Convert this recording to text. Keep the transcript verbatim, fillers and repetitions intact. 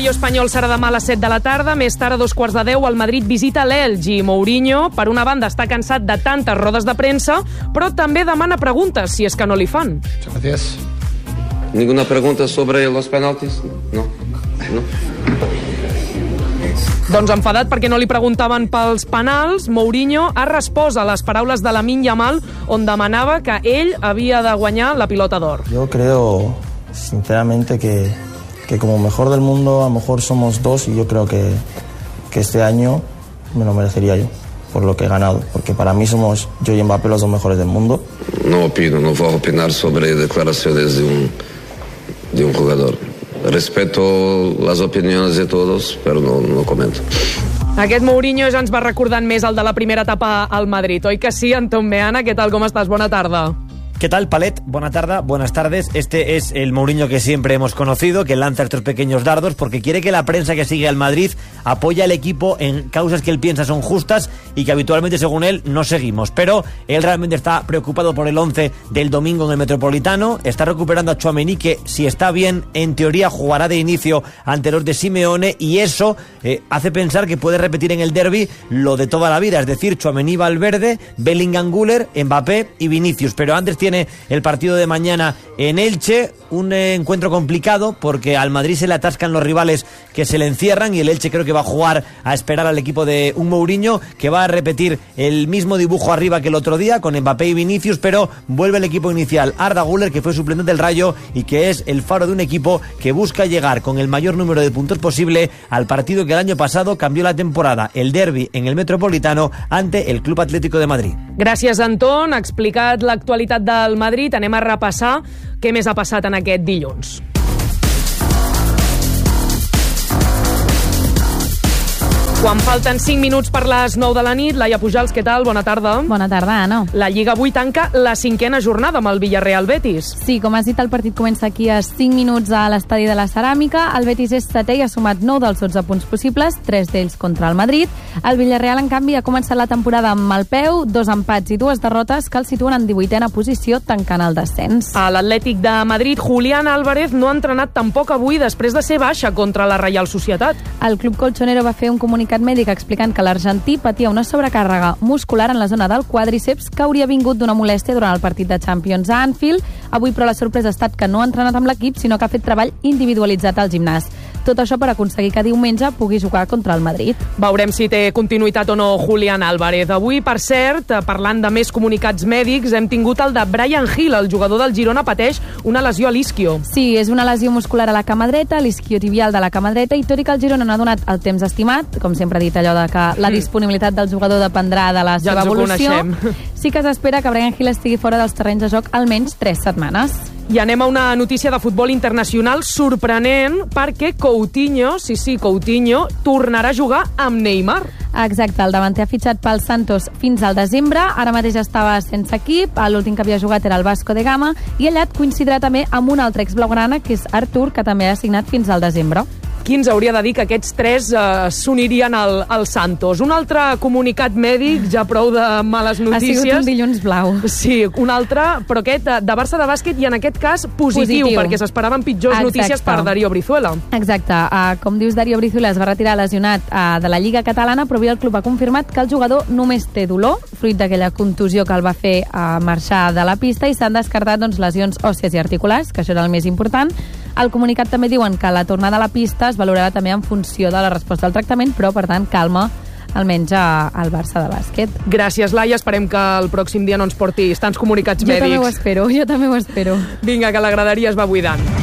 Espanyol serà demà a les set de la tarda, més tard a dos quarts de deu el Madrid visita l'Elche i Mourinho, per una banda, està cansat de tantes rodes de premsa, però també demana preguntes, si és que no li fan. Gràcies. ¿Ninguna pregunta sobre los penaltis? No. No. Doncs enfadat perquè no li preguntaven pels penals, Mourinho ha respost a les paraules de Lamine Yamal, on demanava que ell havia de guanyar la pilota d'or. Yo creo, sinceramente, que, que como mejor del mundo, a lo mejor somos dos, y yo creo que, que este año me lo merecería yo, por lo que he ganado, porque para mí somos yo y Mbappé los dos mejores del mundo. No opino, no voy a opinar sobre declaraciones de un, de un jugador. Respeto las opiniones de todos, pero no, no comento. Aquest Mourinho ja ens va recordant més el de la primera etapa al Madrid, oi que sí, Anton Meana? Què tal, com estàs? Bona tarda. ¿Qué tal, Palet? Buena tarde, buenas tardes. Este es el Mourinho que siempre hemos conocido, que lanza estos pequeños dardos porque quiere que la prensa que sigue al Madrid apoye al equipo en causas que él piensa son justas y que habitualmente, según él, no seguimos. Pero él realmente está preocupado por el once del domingo en el Metropolitano. Está recuperando a Tchouaméni, que si está bien, en teoría jugará de inicio ante los de Simeone, y eso eh, hace pensar que puede repetir en el derbi lo de toda la vida, es decir, Tchouaméni, Valverde, Bellingham, Güler, Mbappé y Vinicius. Pero antes tiene el partido de mañana en Elche, un eh, encuentro complicado porque al Madrid se le atascan los rivales que se le encierran, y el Elche creo que va a jugar a esperar al equipo de un Mourinho que va a repetir el mismo dibujo arriba que el otro día con Mbappé y Vinicius, pero vuelve el equipo inicial, Arda Güler, que fue suplente del Rayo y que es el faro de un equipo que busca llegar con el mayor número de puntos posible al partido que el año pasado cambió la temporada, el derbi en el Metropolitano ante el Club Atlético de Madrid. Gràcies, Anton. Ha explicat l'actualitat del Madrid. Anem a repassar què més ha passat en aquest dilluns. Quan falten cinc minuts per les nou de la nit, Laia Pujals, què tal? Bona tarda. Bona tarda, Anna. La Lliga avui tanca la cinquena jornada amb el Villarreal Betis. Sí, com has dit, el partit comença aquí a cinc minuts a l'estadi de la Ceràmica. El Betis és setè i ha sumat nou dels dotze punts possibles, tres d'ells contra el Madrid. El Villarreal, en canvi, ha començat la temporada amb mal peu, dos empats i dues derrotes que el situen en divuitena posició, tancant el descens. A l'Atlètic de Madrid, Julián Álvarez no ha entrenat tampoc avui després de ser baixa contra la Reial Societat. El club colchonero va fer un comunicat mèdic explicant que l'argentí patia una sobrecàrrega muscular en la zona del quàdriceps que hauria vingut d'una molèstia durant el partit de Champions a Anfield. Avui, però, la sorpresa ha estat que no ha entrenat amb l'equip, sinó que ha fet treball individualitzat al gimnàs. Tot això per aconseguir que diumenge pugui jugar contra el Madrid. Veurem si té continuïtat o no Julián Álvarez. Avui, per cert, parlant de més comunicats mèdics, hem tingut el de Bryan Gil, el jugador del Girona, pateix una lesió a l'isquio. Sí, és una lesió muscular a la cama dreta, l'isquiotibial de la cama dreta, i tot i que el Girona no ha donat el temps estimat, com sempre ha dit allò de que la disponibilitat del jugador dependrà de la seva ja evolució, sí que s'espera que Bryan Gil estigui fora dels terrenys de joc almenys tres setmanes. I anem a una notícia de futbol internacional sorprenent, perquè Coutinho, sí, sí, Coutinho, tornarà a jugar amb Neymar. Exacte, el davanter ha fitxat pel Santos fins al desembre, ara mateix estava sense equip, l'últim que havia jugat era el Vasco de Gama, i allà coincidirà també amb un altre ex-blaugrana, que és Artur, que també ha signat fins al desembre. Qui ens hauria de dir que aquests tres eh, s'unirien al, al Santos? Un altre comunicat mèdic, ja prou de males notícies. Ha sigut un dilluns blau. Sí, un altre, però aquest de Barça de bàsquet, i en aquest cas positiu, positiu. perquè s'esperaven pitjors Exacte. notícies per Darío Brizuela. Exacte. Uh, com dius, Darío Brizuela es va retirar lesionat uh, de la Lliga Catalana, però avui el club ha confirmat que el jugador només té dolor, fruit d'aquella contusió que el va fer uh, marxar de la pista, i s'han descartat doncs, lesions òssies i articulars, que això era el més important. Al comunicat també diuen que la tornada a la pista es valorarà també en funció de la resposta al tractament, però, per tant, calma almenys al Barça de bàsquet. Gràcies, Laia. Esperem que el pròxim dia no ens portis tants comunicats jo mèdics. Jo també ho espero, jo també ho espero. Vinga, que la graderia es va buidant.